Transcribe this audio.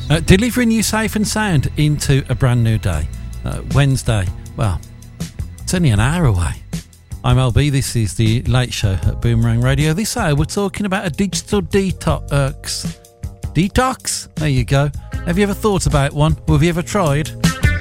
Delivering you safe and sound into a brand new day. Wednesday, well, it's only an hour away. I'm LB, this is the Late Show at Boomerang Radio. This hour we're talking about a digital detox. Detox? There you go. Have you ever thought about one? Or have you ever tried?